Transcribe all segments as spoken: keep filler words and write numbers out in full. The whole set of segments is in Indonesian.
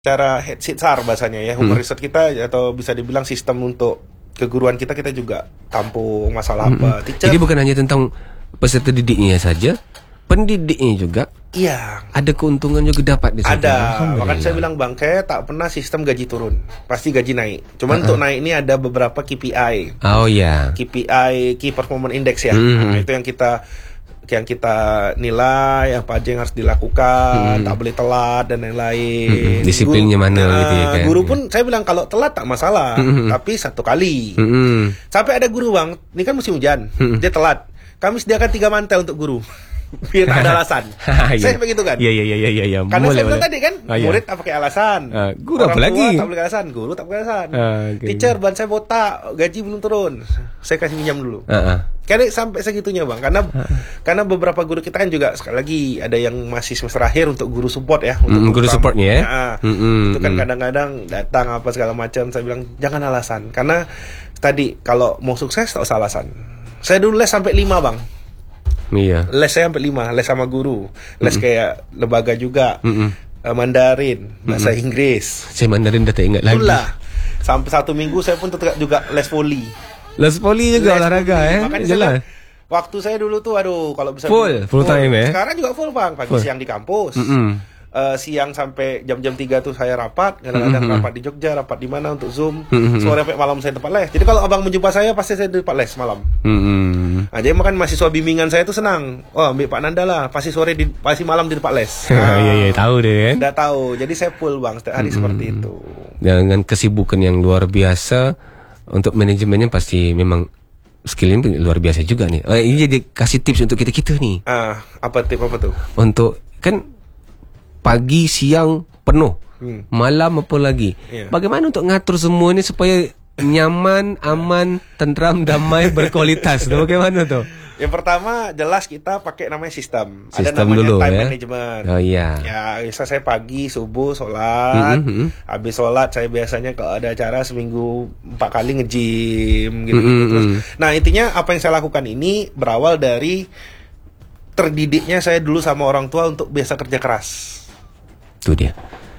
Cara head S I T S A R bahasanya ya, human hmm. research kita atau bisa dibilang sistem untuk keguruan kita, kita juga tampung masalah hmm. apa. Teacher. Jadi bukan hanya tentang peserta didiknya saja, pendidiknya juga. Iya. Ada keuntungan juga dapat di situ. Ada. Makanya saya bilang bang, kayak tak pernah sistem gaji turun, pasti gaji naik. Cuman uh-uh. untuk naik ini ada beberapa K P I. Oh iya. K P I, Key Performance Index ya. Hmm. Nah, itu yang kita yang kita nilai, apa aja yang harus dilakukan, hmm. tak boleh telat dan lain-lain. Hmm. Disiplinnya guru, mana nah, gitu ya kan. Guru pun saya bilang kalau telat tak masalah, hmm. tapi satu kali. Hmm. Sampai ada guru bang, ini kan musim hujan, hmm. dia telat. Kami sediakan tiga mantel untuk guru. Biar tak ada alasan. Saya begitu kan. Iya iya iya iya iya. Karena saya bilang tadi kan, oh, iya. murid tak pakai alasan. Uh, guru apa lagi? Tak pakai alasan, guru tak pakai alasan. Uh, okay. Teacher, ban saya botak, gaji belum turun. Saya kasih minjam dulu. Uh-uh. Karena sampai segitunya bang, karena uh-uh. karena beberapa guru kita kan juga sekali lagi ada yang masih semester akhir untuk guru support ya. Untuk mm, guru supportnya ya. Nah, mm-hmm. itu kan kadang-kadang datang apa segala macam. Saya bilang jangan alasan, karena tadi kalau mau sukses tak usah alasan. Saya dulu les sampai lima bang. Iya. Les saya sampai lima, les sama guru, les mm-hmm. kayak lembaga juga, mm-hmm. uh, Mandarin, bahasa mm-hmm. Inggris. Saya Mandarin dah tak ingat lagi. Itulah. Sampai satu minggu saya pun tetap juga les voli. Les voli juga les olahraga voli. Eh. Makanya jelas. Saya, waktu saya dulu tuh, aduh, kalau bisa full, full, full time ya. Sekarang juga full bang, pagi full. Siang di kampus. Mm-hmm. Uh, siang sampai jam-jam tiga tuh saya rapat, kadang-kadang mm-hmm. rapat di Jogja, rapat di mana untuk Zoom. Mm-hmm. Sore sampai malam saya tempat les. Jadi kalau abang menjumpa saya pasti saya di tempat les malam. Mm-hmm. Nah, jadi makan mahasiswa bimbingan saya tuh senang. Oh, ambil Pak Nanda lah, pasti sore di pasti malam di tempat les. Nah, iya iya tahu deh kan. Udah tahu. Jadi saya full bang setiap hari mm-hmm. seperti itu. Dengan kesibukan yang luar biasa, untuk manajemennya pasti memang skillnya luar biasa juga nih. Oh, ini jadi kasih tips untuk kita-kita nih. Ah, apa tips apa tuh? Untuk kan pagi, siang penuh, hmm. malam apa lagi. Yeah. Bagaimana untuk ngatur semua ini supaya nyaman, aman, tentram, damai, berkualitas? Bagaimana tuh? Yang pertama jelas kita pakai namanya sistem. Sistem ada namanya dulu, time ya? management. Oh iya. Ya, bisa saya pagi subuh sholat, mm-hmm. habis sholat saya biasanya kalau ada acara seminggu empat kali nge-gym gitu. Mm-hmm. Terus, nah intinya apa yang saya lakukan ini berawal dari terdidiknya saya dulu sama orang tua untuk biasa kerja keras. Itu dia.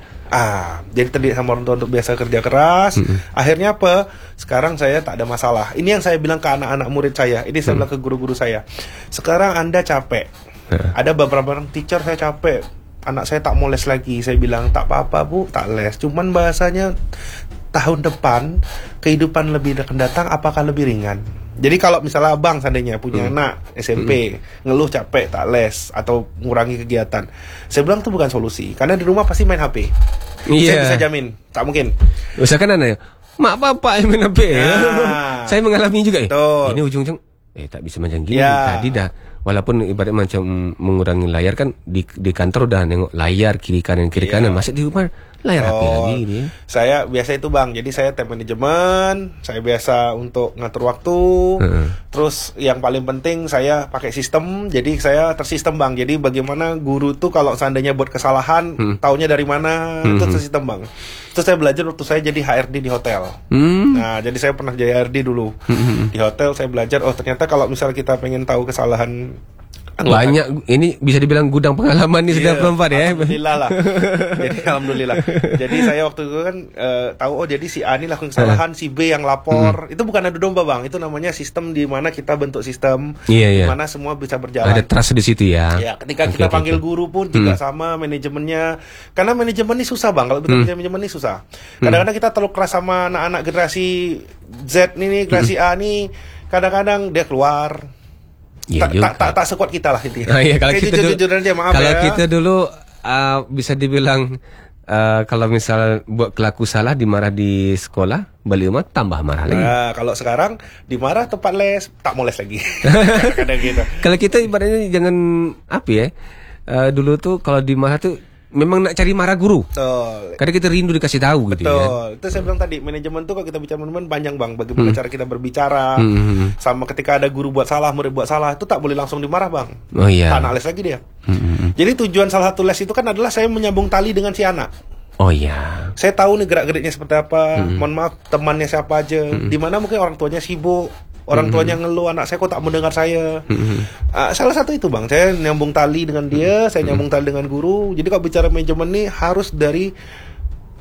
Ah, jadi terdidik sama orang tua untuk biasa kerja keras. Mm-hmm. Akhirnya apa? Sekarang saya tak ada masalah. Ini yang saya bilang ke anak-anak murid saya. Ini saya mm. bilang ke guru-guru saya. Sekarang Anda capek. Uh. Ada beberapa orang teacher saya capek. Anak saya tak mau les lagi. Saya bilang tak apa-apa bu, tak les. Cuman bahasanya tahun depan kehidupan lebih akan datang apakah lebih ringan? Jadi kalau misalnya abang seandainya punya hmm. anak S M P hmm. ngeluh capek tak les atau mengurangi kegiatan, saya bilang itu bukan solusi karena di rumah pasti main H P. Yeah. Saya bisa jamin, tak mungkin. Misalkan anak, mak bapak yang main H P ya. Saya mengalami juga ya. Ini ujung-ujung, eh tak bisa macam gini. Ya. Tadi dah, walaupun ibarat macam mengurangi layar kan di di kantor udah nengok layar kiri kanan kiri yeah. kanan, masih di rumah layar oh, H P lagi ini. Saya biasa itu bang, jadi saya time management, saya biasa untuk ngatur waktu. Hmm. Terus yang paling penting saya pakai sistem, jadi saya tersistem bang. Jadi bagaimana guru tuh kalau seandainya buat kesalahan, hmm. taunya dari mana, hmm. itu tersistem bang. Terus saya belajar waktu saya jadi H R D di hotel. Hmm. Nah jadi saya pernah jadi H R D dulu hmm. di hotel. Saya belajar, oh ternyata kalau misalnya kita pengen tahu kesalahan banyak, ini bisa dibilang gudang pengalaman nih sudah perempuan ya. Alhamdulillah lah. Jadi alhamdulillah. Jadi saya waktu itu kan uh, tahu oh jadi si A ini lakukan kesalahan, si B yang lapor. Hmm. Itu bukan adu domba bang, itu namanya sistem di mana kita bentuk sistem iya, di iya. mana semua bisa berjalan. Ada trust di situ ya. Ya, ketika okay, kita okay, panggil okay. guru pun juga hmm. sama manajemennya. Karena manajemen ini susah bang, kalau betul hmm. manajemen ini susah. Kadang-kadang kita terlalu keras sama anak-anak generasi Z ini, generasi hmm. A nih, kadang-kadang dia keluar. Ya, tak, tak, tak, tak sekuat kita lah intinya. Oh, iya, kalau kita jujur, dulu, jujur aja, maaf kalau ya. kita dulu uh, bisa dibilang uh, kalau misal buat kelaku salah dimarah di sekolah, balik rumah tambah marah lagi. Nah, kalau sekarang dimarah tempat les, tak mau les lagi. Kadang gitu. Kalau kita ibaratnya jangan apa ya? Uh, dulu tuh kalau dimarah tuh memang nak cari marah guru. Betul. Karena kita rindu dikasih tahu gitu. Betul. Ya. Itu saya bilang tadi, manajemen tuh kalau kita bicara manajemen panjang bang. Bagaimana hmm. cara kita berbicara. Hmm. Sama ketika ada guru buat salah, murid buat salah, itu tak boleh langsung dimarah bang. Oh iya. Tak les lagi dia. Hmm. Jadi tujuan salah satu les itu kan adalah saya menyambung tali dengan si anak. Oh iya. Saya tahu nih gerak-geriknya seperti apa. Hmm. Mohon maaf temannya siapa aja. Hmm. Dimana mungkin orang tuanya sibuk. Orang tuanya ngeluh, anak saya kok tak mendengar saya. Mm-hmm. uh, Salah satu itu bang, saya nyambung tali dengan dia, saya nyambung tali dengan guru. Jadi kalau bicara manajemen nih harus dari